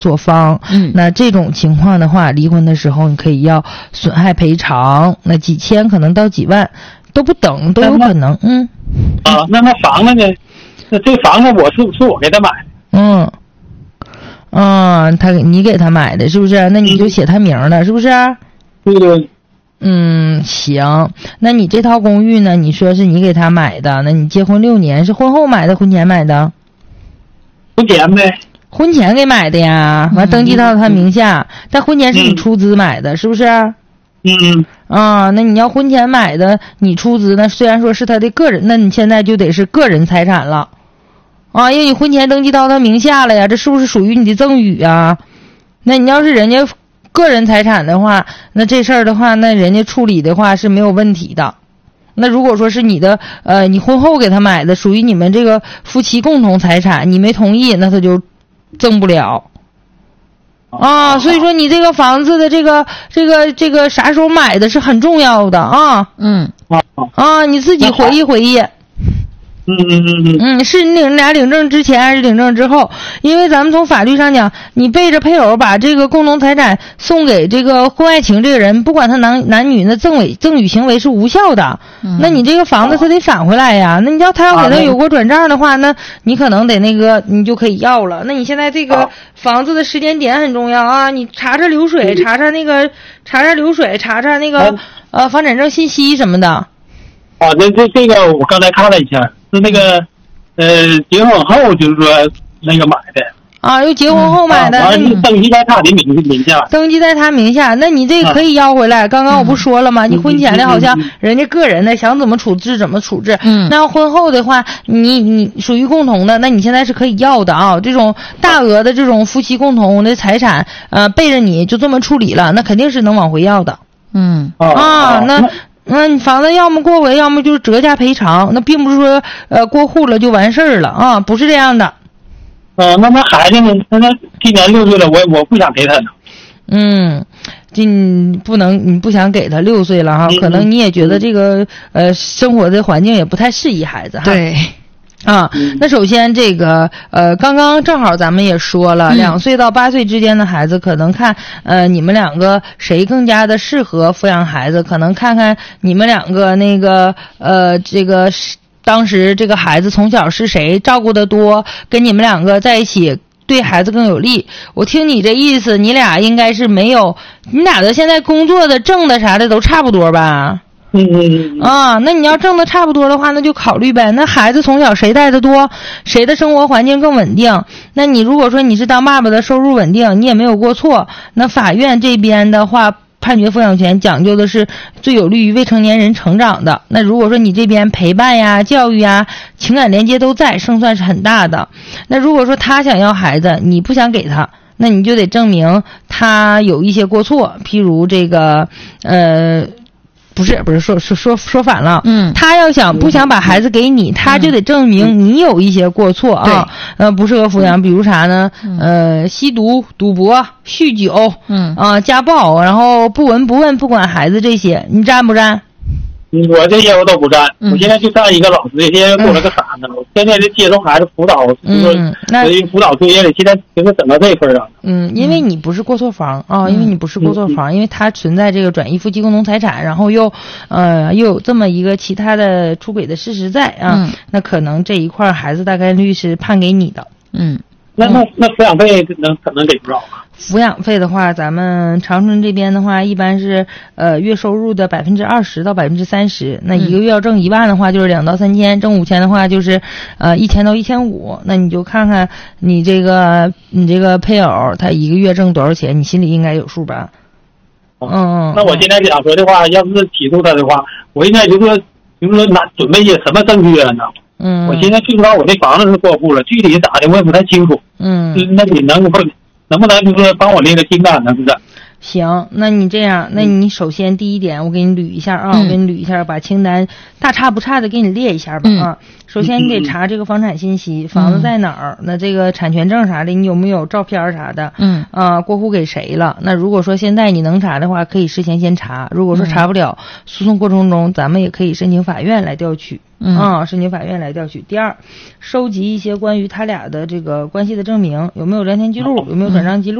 所方。那这种情况的话，离婚的时候你可以要损害赔偿，那几千可能到几万都不等，都有可能。 那房子呢？那这房子是我给他买的。 你给他买的是不是？那你就写他名了，是不是？ 对。 行。那你这套公寓呢？你说是你给他买的，那你结婚6年是婚后买的，婚前买的？ 婚前呗。 婚前给买的呀，完登记到他名下，但婚前是你出资买的，是不是？那你要婚前买的，你出资，那虽然说是他的个人，那你现在就得是个人财产了。因为你婚前登记到他名下了呀，这是不是属于你的赠与啊？那你要是人家个人财产的话，那这事儿的话，那人家处理的话是没有问题的。那如果说是你的你婚后给他买的，属于你们这个夫妻共同财产，你没同意，那他就赠不了。所以说你这个房子的这个啥时候买的是很重要的啊。你自己回忆回忆。是你俩领证之前还是领证之后？因为咱们从法律上讲，你背着配偶把这个共同财产送给这个婚外情这个人，不管他男女，那赠与行为是无效的。那你这个房子他得返回来呀。那你要他要给他有过转账的话，那你可能得你就可以要了。那你现在这个房子的时间点很重要啊，你查查流水，查查流水，查查那个房产证信息什么的。 这个我刚才看了一下，是那个结婚后就是说那个买的。 又结婚后买的。 登记在他的名下。 登记在他名下，那你这个可以要回来。刚刚我不说了吗？你婚前的好像人家个人的想怎么处置怎么处置。那要婚后的话，你属于共同的，那你现在是可以要的啊。这种大额的这种夫妻共同的财产，背着你就这么处理了，那肯定是能往回要的。那你房子要么过回，要么就是折价赔偿，那并不是说过户了就完事儿了啊，不是这样的。 那孩子呢？那今年6岁了，我不想给他呢。 你不想给他6岁了哈，可能你也觉得这个生活的环境也不太适宜孩子哈。 对。 那首先这个刚刚正好咱们也说了，2岁到8岁之间的孩子，可能看你们两个谁更加的适合抚养孩子，可能看看你们两个那个这个当时这个孩子从小是谁照顾得多，跟你们两个在一起对孩子更有利。我听你这意思，你俩应该是没有，你俩的现在工作的挣的啥的都差不多吧？那你要挣的差不多的话，那就考虑呗。那孩子从小谁带的多，谁的生活环境更稳定？那你如果说你是当爸爸的，收入稳定，你也没有过错，那法院这边的话判决抚养权讲究的是最有利于未成年人成长的。那如果说你这边陪伴呀、教育呀、情感连接都在，胜算是很大的。那如果说他想要孩子，你不想给他，那你就得证明他有一些过错，譬如这个不是说反了。他要不想把孩子给你，他就得证明你有一些过错啊，不适合抚养。比如啥呢？吸毒、赌博、酗酒，家暴，然后不闻不问、不管孩子这些，你占不占？ 我这些我都不占，我现在就占一个老师，现在做了个啥呢？我现在是接送孩子辅导，辅导作业里，现在就是整到这份上。 因为你不是过错房啊，因为你不是过错房，因为它存在这个转移夫妻共同财产，然后又有这么一个其他的出轨的事实在啊，那可能这一块孩子大概率是判给你的。 那抚养费可能给多少啊？ 抚养费的话，咱们长春这边的话，一般是月收入的20%到30%。那一个月要挣1万的话，就是2到3千；挣5000的话，就是1000到1500。那你就看看你这个配偶他一个月挣多少钱，你心里应该有数吧？ 那我现在想说的话，要是起诉他的话，我应该就是说准备些什么证据啊呢？我现在就知道我这房子是过户了，具体咋的我也不太清楚。那你能不能就是帮我列个清单呢？是不是？ 行，那你这样，那你首先第一点，我给你捋一下啊，把清单大差不差的给你列一下吧啊。首先你得查这个房产信息，房子在哪儿？那这个产权证啥的，你有没有照片啥的？过户给谁了？那如果说现在你能查的话，可以事先先查；如果说查不了，诉讼过程中咱们也可以申请法院来调取。 申请法院来调取。第二，收集一些关于他俩的这个关系的证明，有没有聊天记录，有没有转账记录。